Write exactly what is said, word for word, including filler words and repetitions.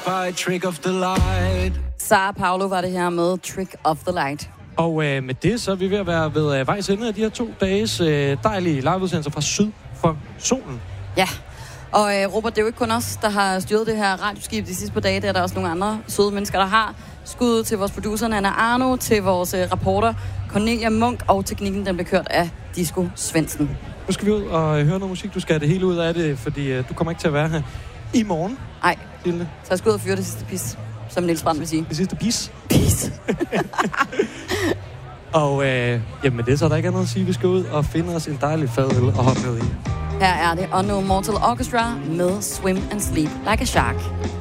by Trick of the Light. Sara Paulo var det her med Trick of the Light. Og øh, med det, så er vi ved at være ved øh, vejs ende af de her to dages øh, dejlige liveudsendelser fra Syd for Solen. Ja, og øh, Robert, det er jo ikke kun os, der har styret det her radioskib de sidste par dage. Det er der også nogle andre søde mennesker, der har. Skud til vores producer, Nana Arno, til vores øh, reporter, Cornelia Munk, og teknikken, den blev kørt af Disco Svendsen. Nu skal vi ud og høre noget musik. Du skal have det hele ud af det, fordi øh, du kommer ikke til at være her i morgen. Nej, Hilde. så jeg skal ud og fyre det sidste pis, som Niels Brandt vil sige. Det sidste pis. Pis. Og øh, jamen det, så er der ikke andet at sige. Vi skal ud og finde os en dejlig fadøl og hoppe ned i. Her er det Unknown Mortal Orchestra med Swim and Sleep Like a Shark.